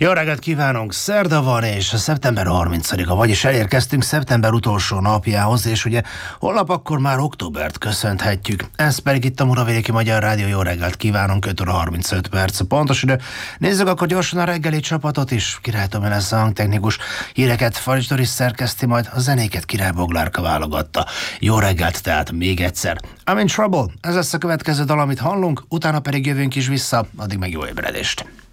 Jó reggelt kívánunk! Szerda van, és szeptember 30-a, vagyis elérkeztünk szeptember utolsó napjához, és ugye holnap akkor már októbert köszönhetjük. Ez pedig itt a Muravéki Magyar Rádió. Jó reggelt kívánunk, 5 óra 35 perc pontos idő. Nézzük akkor gyorsan a reggeli csapatot is. Király Tomi lesz a hangtechnikus. Híreket Farics Doris szerkeszti, majd a zenéket Király Boglárka válogatta. Jó reggelt tehát még egyszer. I'm in trouble, ez lesz a következő dal, amit hallunk, utána pedig jövünk is vissza, addig meg jó ébredést.